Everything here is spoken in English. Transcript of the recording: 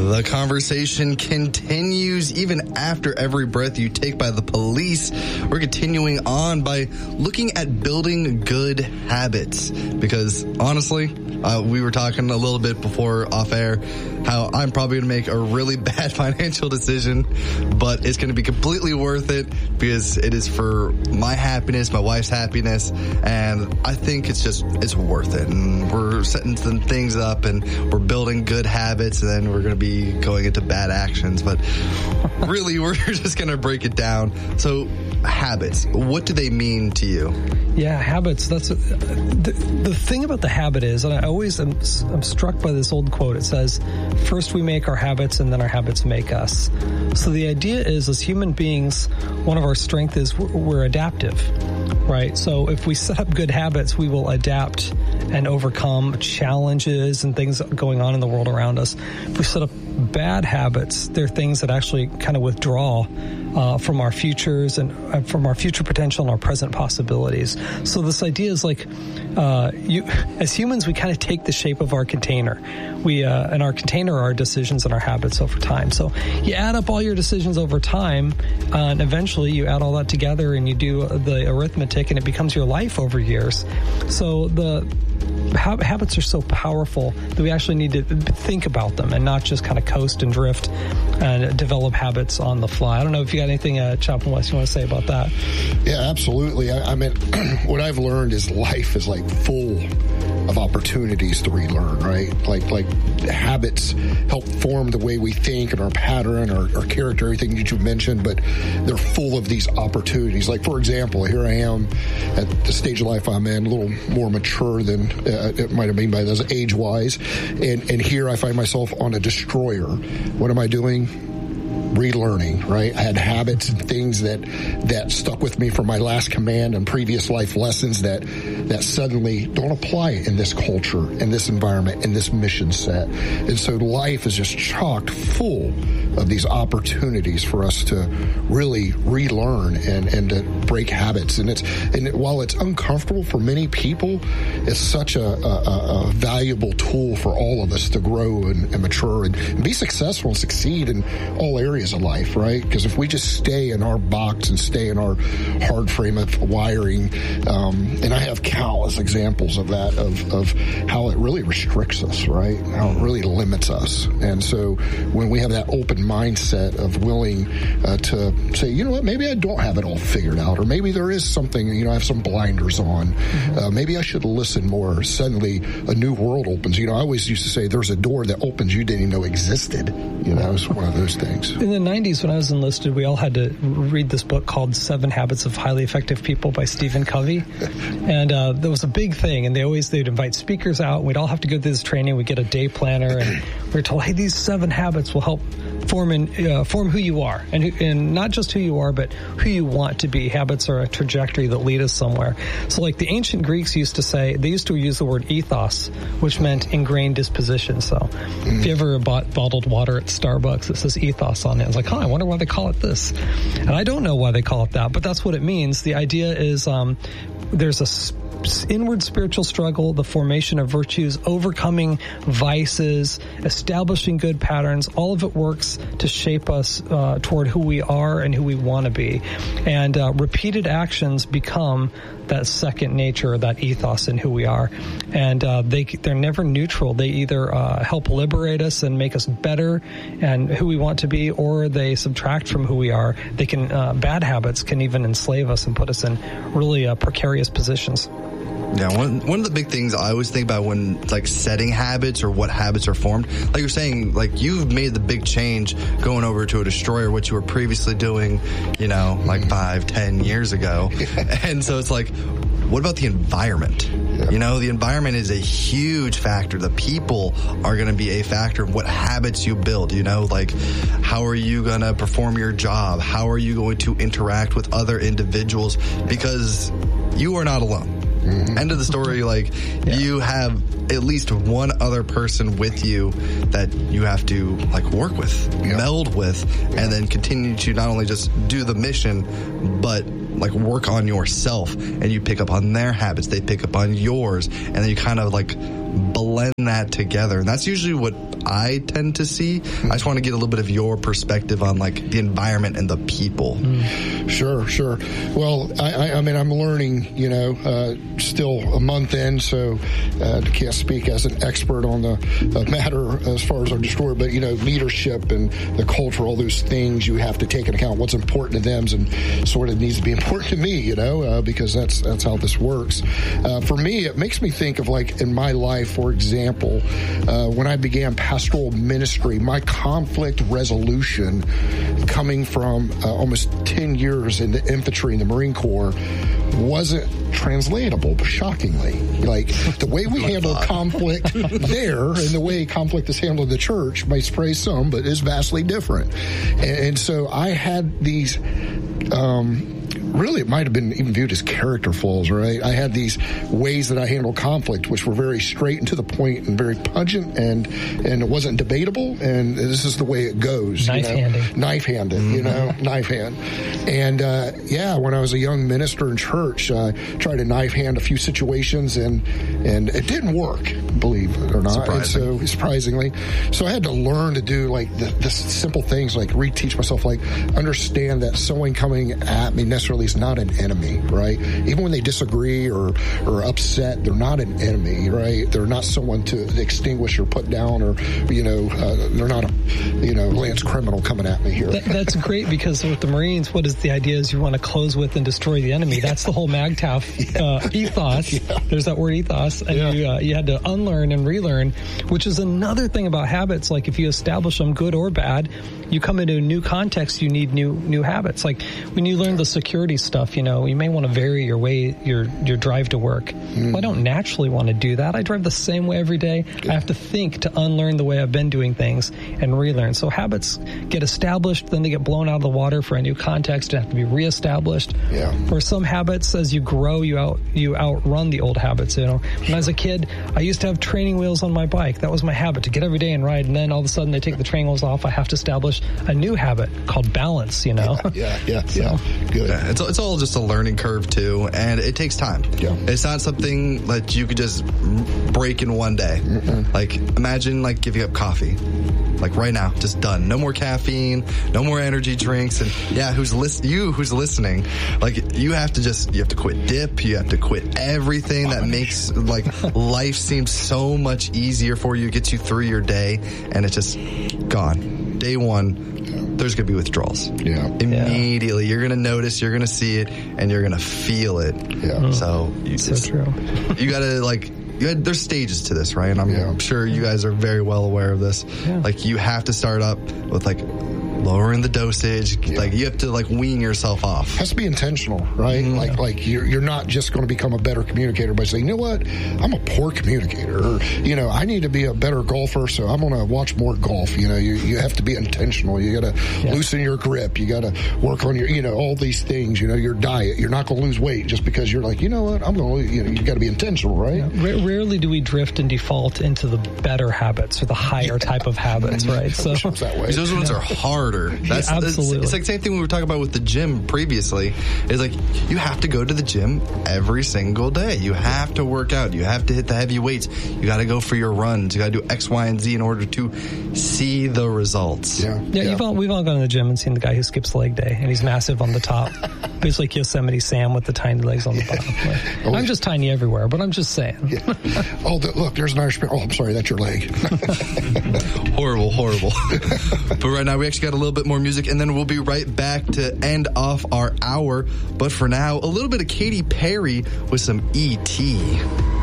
The conversation continues even after every breath you take by the police. We're continuing on by looking at building good habits because honestly, we were talking a little bit before off air how I'm probably going to make a really bad financial decision, but it's going to be completely worth it because it is for my happiness, my wife's happiness, and I think it's worth it. And we're setting some things up and we're building good habits, and then we're going to be going into bad actions. But really, we're just going to break it down. So habits, what do they mean to you? Yeah, habits. That's the thing about the habit is, and I'm struck by this old quote. It says, first we make our habits and then our habits make us. So the idea is, as human beings, one of our strengths is we're adaptive, right? So if we set up good habits, we will adapt and overcome challenges and things going on in the world around us. If we set up bad habits, they're things that actually kind of withdraw from our futures and from our future potential and our present possibilities. So this idea is like, as humans, we kind of take the shape of our container. And our container are our decisions and our habits over time. So you add up all your decisions over time, and eventually you add all that together and you do the arithmetic, and it becomes your life over years. So the habits are so powerful that we actually need to think about them and not just kind of coast and drift and develop habits on the fly. I don't know if you got anything, Chaplain West, you want to say about that? Yeah, absolutely. I mean, what I've learned is life is like full of opportunities to relearn, right? Like habits help form the way we think and our pattern, our character, everything that you mentioned, but they're full of these opportunities. Like, for example, here I am at the stage of life I'm in, a little more mature than it might have been by those age-wise, and here I find myself on a destroyer. What am I doing? Relearning, right? I had habits and things that stuck with me from my last command and previous life lessons that suddenly don't apply in this culture, in this environment, in this mission set. And so life is just chocked full of these opportunities for us to really relearn and to break habits. And while it's uncomfortable for many people, it's such a valuable tool for all of us to grow and mature and be successful and succeed in all areas of life, right? Because if we just stay in our box and stay in our hard frame of wiring, and I have countless examples of that, of how it really restricts us, right? How it really limits us. And so when we have that open mindset of willing to say, you know what, maybe I don't have it all figured out, or maybe there is something, I have some blinders on. Maybe I should listen more. Suddenly a new world opens. I always used to say there's a door that opens you didn't even know existed. It's one of those things. In the 90s, when I was enlisted, we all had to read this book called 7 Habits of Highly Effective People by Stephen Covey. And there was a big thing, and they'd invite speakers out. We'd all have to go through this training. We'd get a day planner, and we were told, hey, these 7 habits will help form who you are, and not just who you are, but who you want to be. Habits are a trajectory that lead us somewhere. So like the ancient Greeks used to use the word ethos, which meant ingrained disposition. So if you ever bought bottled water at Starbucks, it says ethos on it. It's like, I wonder why they call it this. And I don't know why they call it that, but that's what it means. The idea is there's a inward spiritual struggle, the formation of virtues, overcoming vices, establishing good patterns. All of it works to shape us toward who we are and who we want to be. And repeated actions become that second nature, that ethos in who we are. And they're never neutral. They either help liberate us and make us better and who we want to be, or they subtract from who we are. They can bad habits can even enslave us and put us in really precarious positions. Yeah, one of the big things I always think about when like setting habits or what habits are formed, like you're saying, like you've made the big change going over to a destroyer, what you were previously doing, like 5-10 years ago. And so it's like, what about the environment? Yeah. The environment is a huge factor. The people are going to be a factor of what habits you build. Like how are you going to perform your job? How are you going to interact with other individuals? Because you are not alone. Mm-hmm. End of the story. You have at least one other person with you that you have to work with, meld with, and then continue to not only just do the mission, but work on yourself. And you pick up on their habits, they pick up on yours, and then you kind of blend that together. And that's usually what I tend to see. I just want to get a little bit of your perspective on like the environment and the people. Sure. Well, I mean, I'm learning, still a month in, so can't speak as an expert on the matter as far as our destroyer, but, leadership and the culture, all those things you have to take into account. What's important to them and sort of needs to be important to me, because that's how this works. For me, it makes me think of like in my life, for example, when I began pastoral ministry, my conflict resolution coming from almost 10 years in the infantry in the Marine Corps wasn't translatable, shockingly. Like the way we handle conflict there and the way conflict is handled in the church may surprise some, but is vastly different. And so I had these really, it might have been even viewed as character flaws, right? I had these ways that I handled conflict, which were very straight and to the point and very pungent, and it wasn't debatable, and this is the way it goes. Knife-handed, knife hand. And, when I was a young minister in church, I tried to knife hand a few situations, and it didn't work, believe it or not. And so, surprisingly. So I had to learn to do, like, the simple things, like reteach myself, like, understand that someone coming at me necessarily is not an enemy, right? Even when they disagree or upset, they're not an enemy, right? They're not someone to extinguish or put down, or they're not a lance criminal coming at me here. That's great, because with the Marines, what is the idea is you want to close with and destroy the enemy. That's the whole MAGTF ethos. Yeah. There's that word ethos, and you had to unlearn and relearn, which is another thing about habits. Like if you establish them, good or bad, you come into a new context, you need new habits. Like when you learn the security stuff, you may want to vary your drive to work. Well, I don't naturally want to do that. I drive the same way every day. I have to think to unlearn the way I've been doing things and relearn. So habits get established, then they get blown out of the water for a new context and have to be reestablished. Yeah. For some habits, as you grow, you outrun the old habits. When I was a kid, I used to have training wheels on my bike. That was my habit, to get every day and ride. And then all of a sudden they take the training wheels off. I have to establish a new habit called balance, Yeah. Good. Yeah, it's all just a learning curve too, and it takes time. Yeah. It's not something that you could just break in one day. Like imagine like giving up coffee. Like right now, just done. No more caffeine, no more energy drinks, and who's listening, like you have to quit dip, you have to quit everything that makes like life seem so much easier for you, gets you through your day, and it's just gone. Day one, there's going to be withdrawals. Yeah. Immediately. You're going to notice, you're going to see it, and you're going to feel it. Yeah. So true. You got to there's stages to this, right? And I'm sure you guys are very well aware of this. Yeah. Like you have to start up with like lowering the dosage. Yeah. Like you have to like wean yourself off. It has to be intentional, right? Mm-hmm. Like you're not just going to become a better communicator by saying, you know what, I'm a poor communicator, or I need to be a better golfer, so I'm going to watch more golf. You have to be intentional. You got to loosen your grip. You got to work on your all these things. Your diet. You're not going to lose weight just because you're like, you know what, I'm going to. You got to be intentional, right? Yeah. Rarely do we drift and default into the better habits or the higher type of habits, right? So that way. Those ones are hard. Absolutely. It's like the same thing we were talking about with the gym previously. It's like you have to go to the gym every single day. You have to work out. You have to hit the heavy weights. You got to go for your runs. You got to do X, Y, and Z in order to see the results. Yeah. We've all gone to the gym and seen the guy who skips leg day, and he's massive on the top. He's like Yosemite Sam with the tiny legs on the bottom. Like, I'm just tiny everywhere, but I'm just saying. Look, there's an Irishman. Oh, I'm sorry, that's your leg. Horrible. But right now we actually got a little bit more music, and then we'll be right back to end off our hour. But for now, a little bit of Katy Perry with some E.T.